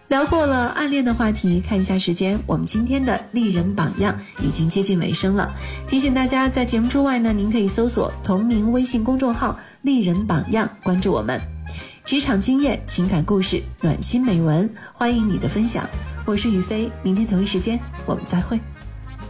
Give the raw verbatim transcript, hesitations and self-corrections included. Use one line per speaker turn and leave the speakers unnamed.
聊过了暗恋的话题，看一下时间，我们今天的丽人榜样已经接近尾声了。提醒大家，在节目之外呢，您可以搜索同名微信公众号丽人榜样，关注我们。职场经验、情感故事、暖心美文，欢迎你的分享。我是雨飞，明天同一时间我们再会。